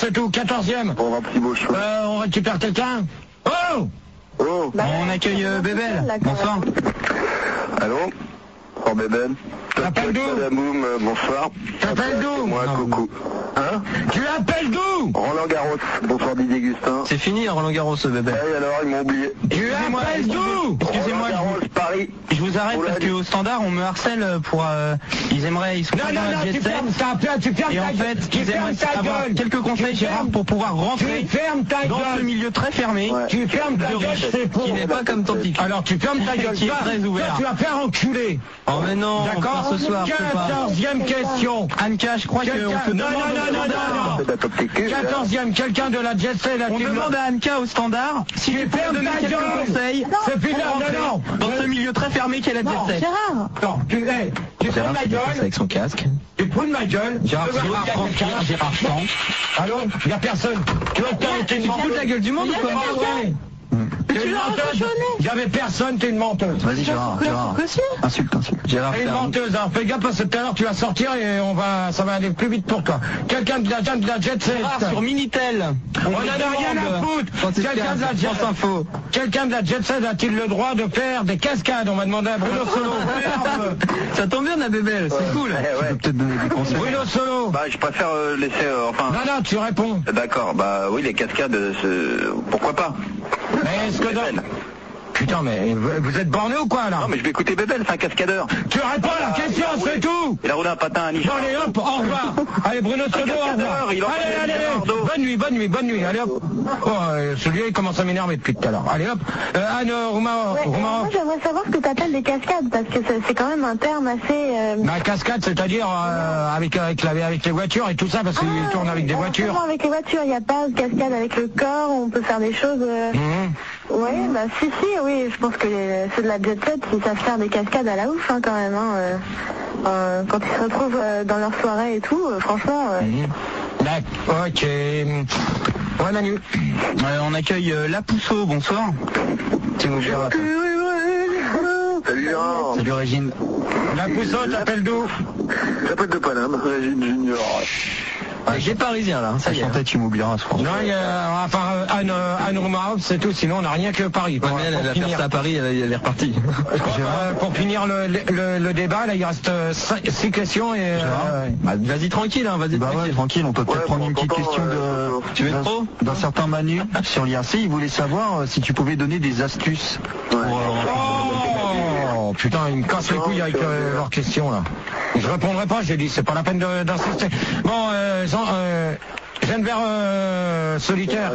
c'est tout. 14e. Bon, un petit beau choix. On récupère quelqu'un. Oh. Oh. On accueille Bébel. Bonsoir. Allô? Oh, Bébel. T'appelles d'où? Boum, bonsoir. T'appelles d'où? Moi, coucou. Hein? Tu appelles d'où? Roland Garros. Bonsoir Didier Gustin. C'est fini Roland Garros, Bébel. Ouais, alors, ils m'ont oublié. Tu appelles d'où? Excusez-moi, Roland Garros, Paris. je vous arrête parce qu'au standard on me harcèle pour ils sont pas dans la jet tu set. fermes Et en fait, ils aimeraient avoir quelques conseils, Gérard, pour pouvoir rentrer Tu fermes ta dans ce gueule. milieu très fermé, Ouais. Tu fermes ta de gueule, riche, c'est pour. qui n'est pas comme ton petit. Alors tu fermes ta gueule. Qui est Toi, très ouvert. toi, tu vas faire enculer. Oh mais non, D'accord? ce soir, je peux pas. 14e question. Anka, je crois qu'on te Non, demande non, au non, standard. C'est de la top TQ. 14e, quelqu'un de la jet set. On demande à Anka au standard si tu peux fermes donner ta quelques gueule. conseils C'est plus pour là, rentrer non. dans ce milieu très fermé qu'est la jet set. Gérard. Non, tu fermes ma gueule. Avec son casque. Tu prends de ma gueule. Gérard Tu veux voir quelqu'un. Gérard Franck. Allô? Il n'y a personne. Tu vas te t'arrêter de Tu te fous de la gueule du monde ou quoi? T'es une menteuse. Il n'y avait personne, t'es une menteuse. Vas-y Gérard, Insulte. Gérard, T'es une menteuse, alors fais gaffe parce que tout à l'heure tu vas sortir et ça va aller plus vite pour toi. Quelqu'un de la jet set. sur Minitel. On n'en a rien à foutre. Quelqu'un de la jet Info. Quelqu'un de la jet set a-t-il le droit de faire des cascades? On va demander à Bruno Solo. Ça tombe bien la bébelle, c'est cool. Ouais. Peut-être donner des conseils. Bruno Solo. Bah, je préfère laisser, Non, tu réponds. D'accord, bah oui, les cascades, pourquoi pas? Mais est-ce que dans... Bébel. Putain, mais vous êtes borné ou quoi là? Non, mais je vais écouter Bébel, c'est un cascadeur. Tu réponds à la question, c'est tout. Il a roulé un patin à Nice. Bon, allez hop, au revoir. Allez, Bruno Solo, au revoir. Il en fait Allez, des Bordeaux. bonne nuit, allez hop. Oh, celui-là, il commence à m'énerver depuis tout à l'heure. Allez hop. Anne Moi, j'aimerais savoir ce que tu appelles des cascades, parce que c'est quand même un terme assez... Ma cascade, c'est-à-dire avec les voitures et tout ça, parce qu'il tourne avec des voitures. Non, avec les voitures, il n'y a pas de cascade avec le corps, on peut faire des choses... Oui, bah si, oui, je pense que ceux de la jet set, ils savent faire des cascades à la ouf, quand même. Quand ils se retrouvent dans leur soirée et tout, franchement... D'accord, ok. Ouais, Manu. On accueille Lapousseau, bonsoir. Salut, Gérard. Salut Régine. Lapousseau, t'appelles d'où? J'appelle de Paname, Régine Junior. J'ai parisien là, ça chantait, tu m'oublieras, je pense. Non, il y a, enfin, Anne Romarov, c'est tout, sinon on n'a rien que Paris. Ouais, mais elle va faire ça à Paris, elle est repartie. Pour finir le débat, là, il reste 6 questions et... Vas-y tranquille, vas-y tranquille. Tranquille, on peut peut-être prendre une petite question Tu veux trop d'un certain Manu sur l'IRC. Il voulait savoir si tu pouvais donner des astuces pour... Oh, putain, ils me cassent les couilles avec leurs questions, là. Je répondrai pas, j'ai dit, c'est pas la peine d'insister. Bon, Geneviève solitaire.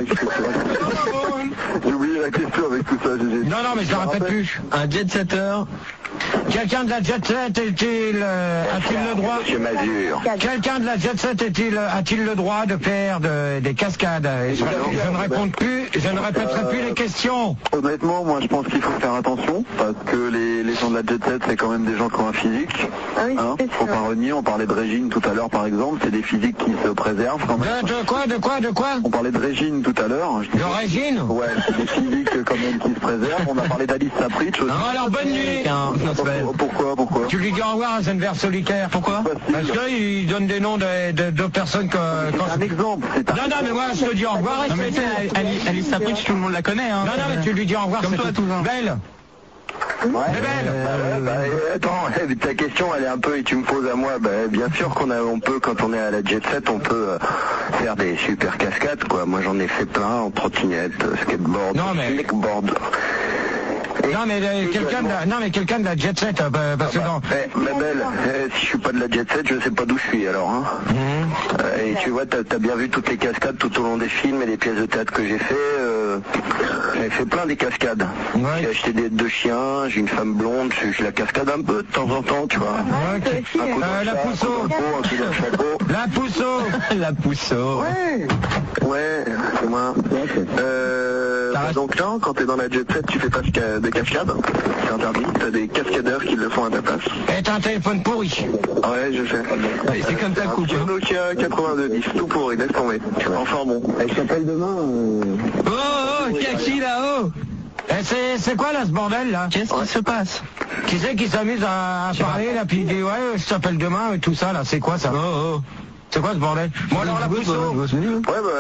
J'ai oublié la question avec tout ça, GG. Non, mais je la répète plus. Un jet-setter. Quelqu'un de la jet set a-t-il le droit? Monsieur Mazur. Quelqu'un de la jet set a-t-il le droit de faire des cascades? Je ne réponds plus, je ne répéterai plus les questions. Honnêtement, moi je pense qu'il faut faire attention, parce que les gens de la jet set, c'est quand même des gens qui ont un physique. Ah oui, c'est Faut sûr. pas renier, on parlait de Régine tout à l'heure par exemple, c'est des physiques qui se préservent quand même. De quoi? On parlait de Régine tout à l'heure. De Régine? Ouais, c'est des physiques quand même qui se préservent. On a parlé d'Alice Sapritch aussi. Non, alors bonne nuit. Pourquoi Tu lui dis au revoir à Geneviève solitaire. Pourquoi? Parce qu'il donne des noms de personnes que... Un exemple, c'est un... Non, mais moi je te dis au revoir. Non mais tu sais, Alice Sapritch, tout le monde la connaît. Non, mais tu lui dis au revoir. Comme toi, tout Belle. Ouais, Belle. attends, ta question elle est un peu et tu me poses à moi, bien sûr on peut quand on est à la jet set on peut faire des super cascades quoi. Moi j'en ai fait plein en trottinette, skateboard, snakeboard. Non mais quelqu'un de la jet set parce que non. Ma belle, si je suis pas de la jet set, je sais pas d'où je suis alors hein. Et tu vois, t'as bien vu toutes les cascades tout au long des films et des pièces de théâtre que j'ai fait. J'ai fait plein des cascades. Ouais. J'ai acheté deux chiens, j'ai une femme blonde, je la cascade un peu de temps en temps, tu vois. Ouais, Un coup dans le la chat, Pousseau. un coup dans le chapeau. La Pousseau. La Pousseau. Ouais, c'est moi. Donc non, quand t'es dans la jet set, tu fais pas de cascade. C'est interdit. T'as des cascadeurs qui le font à ta place. Et t'as un téléphone pourri. Ouais, je sais. C'est comme ta coupe. Un Nokia 8210, tout pourri, laisse tomber. Enfin bon. Elle s'appelle demain... Oh, Kaki là-haut. C'est quoi là ce bordel là? Qu'est-ce qui se passe? Qui c'est qui s'amuse à parler là puis il dit ouais je t'appelle demain et tout ça là, c'est quoi ça? C'est quoi ce bordel? Bon alors la Pousseau. Ouais,